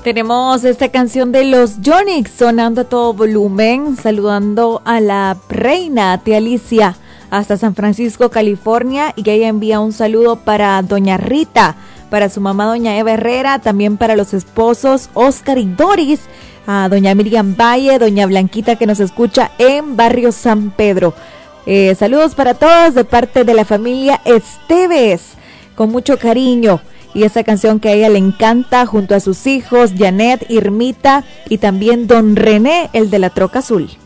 Tenemos esta canción de los Yonix sonando a todo volumen, saludando a la reina tía Alicia hasta San Francisco, California, y que ella envía un saludo para doña Rita, para su mamá doña Eva Herrera, también para los esposos Oscar y Doris, a doña Miriam Valle, doña Blanquita que nos escucha en Barrio San Pedro. Saludos para todos de parte de la familia Esteves, con mucho cariño. Y esa canción que a ella le encanta junto a sus hijos, Janet, Irmita y también don René, el de la troca azul.